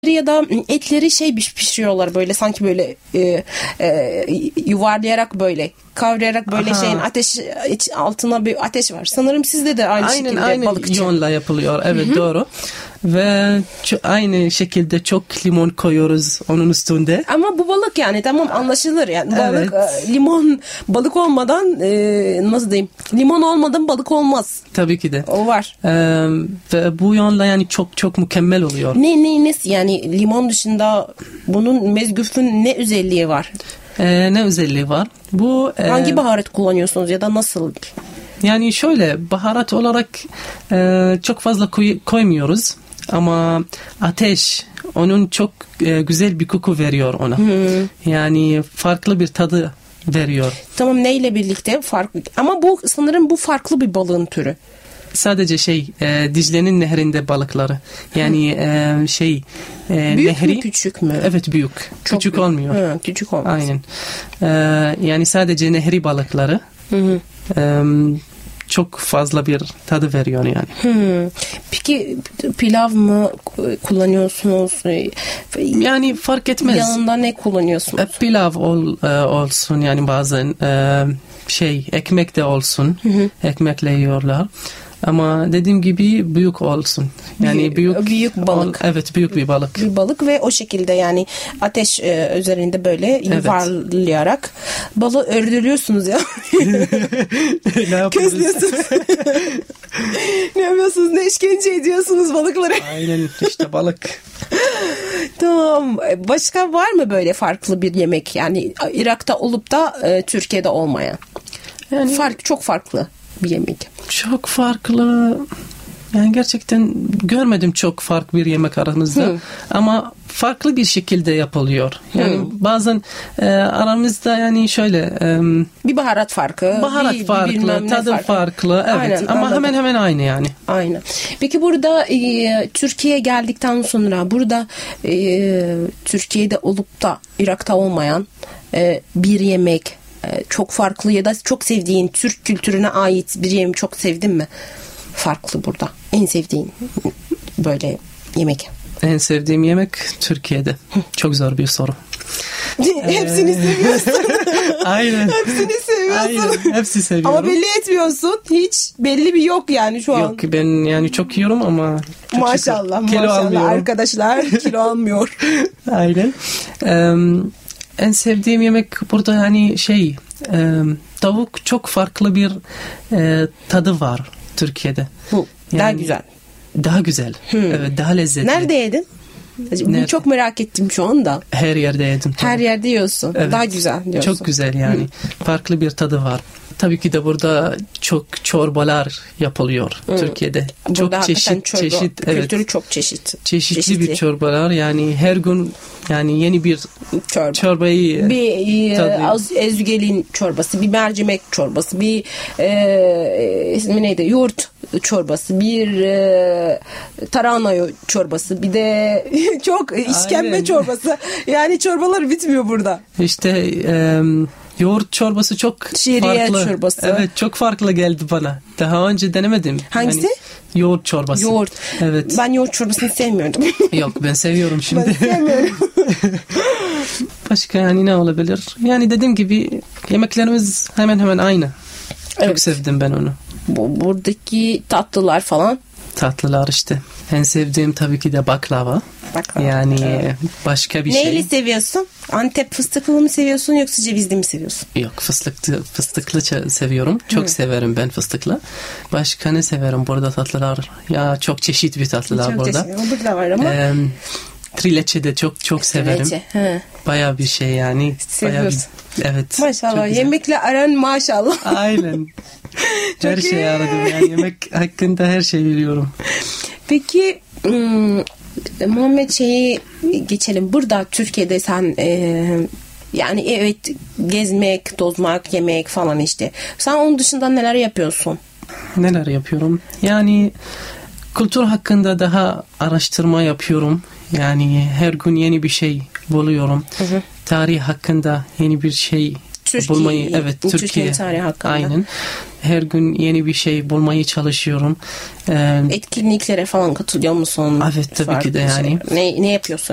ya da etleri pişiriyorlar böyle sanki böyle yuvarlayarak böyle kavrayarak böyle şeyin ateş altına bir ateş var. Sanırım sizde de aynı şekilde balıkçı. Yonla yapılıyor. Evet, doğru. Ve aynı şekilde çok limon koyuyoruz onun üstünde. Ama bu balık yani tamam anlaşılır yani balık limon balık olmadan nasıl diyeyim limon olmadan balık olmaz. Tabii ki de. O var. Ve bu yonla yani çok mükemmel oluyor. Ne yani limon dışında bunun mezgüfün ne özelliği var? Ne özelliği var? Bu hangi baharat kullanıyorsunuz ya da nasıl? Yani şöyle baharat olarak çok fazla koymuyoruz ama ateş onun çok güzel bir koku veriyor ona. Yani farklı bir tadı veriyor. Tamam, neyle birlikte farklı ama bu sanırım farklı bir balığın türü. Sadece Dicle'nin nehrinde balıkları. Yani büyük nehri mü küçük mü? Evet, büyük. Çok küçük büyük. olmuyor. Küçük olmaz. Aynen. Yani sadece nehri balıkları. Çok fazla bir tadı veriyor yani. Peki pilav mı kullanıyorsunuz? Yani fark etmez. Yanında ne kullanıyorsunuz? Pilav olsun yani bazen ekmek de olsun. Ekmekle yiyorlar. Ama dediğim gibi büyük olsun. Yani büyük balık. Evet, büyük bir balık. Bir balık ve o şekilde yani ateş üzerinde böyle yuvarlayarak balığı öldürüyorsunuz ya. Ne yapıyorsunuz? Ne yapıyorsunuz? Ne işkence ediyorsunuz balıkları? Aynen işte balık. Tamam. Başka var mı böyle farklı bir yemek? Yani Irak'ta olup da Türkiye'de olmayan. Yani çok farklı bir yemek. Çok farklı. Yani gerçekten görmedim çok farklı bir yemek aramızda. Ama farklı bir şekilde yapılıyor. Yani bazen aramızda yani şöyle bir baharat farkı, farklı, tadı farklı. Evet. Aynen, ama anladım. hemen aynı yani. Aynen. Peki burada Türkiye'ye geldikten sonra burada Türkiye'de olup da Irak'ta olmayan bir yemek çok farklı ya da çok sevdiğin Türk kültürüne ait bir yemek çok sevdin mi? Farklı burada. En sevdiğin böyle yemek. En sevdiğim yemek Türkiye'de. Çok zor bir soru. Hepsini seviyorsun. Aynen. Hepsini seviyorsun. Aynen. Hepsi seviyorum. Ama belli etmiyorsun. Hiç belli bir yok yani şu an. Yok, ben yani çok yiyorum ama maşallah arkadaşlar kilo almıyor. Aynen. En sevdiğim yemek burada yani tavuk çok farklı bir tadı var Türkiye'de. Daha güzel. Daha güzel. Evet, daha lezzetli. Nerede yedin? Bunu çok merak ettim şu anda. Her yerde yedim. Her yerde yiyorsun. Evet. Daha güzel diyorsun. Çok güzel yani. Farklı bir tadı var. Tabii ki de burada çok çorbalar yapılıyor Türkiye'de. Burada çok çeşit kültürü çok çeşitli bir çorbalar yani her gün yani yeni bir çorbayı ezgelin çorbası, bir mercimek çorbası, bir ismi neydi? Yoğurt çorbası, bir tarhana çorbası, bir de çok işkembe çorbası. Yani çorbalar bitmiyor burada. İşte yoğurt çorbası çok Şehriye farklı. Çorbası. Evet, çok farklı geldi bana. Daha önce denemedim. Hangisi? Yani, yoğurt çorbası. Yoğurt. Evet. Ben yoğurt çorbasını sevmiyordum. Yok, ben seviyorum şimdi. Ben sevmiyorum. Başka yani ne olabilir? Yani dediğim gibi yemeklerimiz hemen aynı. Çok sevdim ben onu. Buradaki tatlılar falan. Tatlılar işte. En sevdiğim tabii ki de baklava. Yani başka bir Neyle seviyorsun? Antep fıstıklı mı seviyorsun yoksa cevizli mi seviyorsun? Yok, fıstıklı seviyorum. Çok severim ben fıstıklı. Başka ne severim burada tatlılar? Ya çok çeşit bir tatlılar çok burada. Burada var ama. Trileçe de çok severim. Bayağı bir şey yani. Seviyorsun. Evet. Maşallah. Yemekle aran maşallah. Aynen. Her şeyi aradım yani. Yemek hakkında her şeyi biliyorum. Peki Muhammed geçelim. Burada Türkiye'de sen yani evet gezmek, tozmak, yemek falan işte. Sen onun dışında neler yapıyorsun? Neler yapıyorum? Yani kültür hakkında daha araştırma yapıyorum. Yani her gün yeni bir şey buluyorum. Tarih hakkında yeni bir şey bulmayı, Türkiye tarihi hakkında. Aynen. Her gün yeni bir şey bulmayı çalışıyorum. Etkinliklere falan katılıyor musun? Evet, tabii ki de yani. Ne yapıyorsun?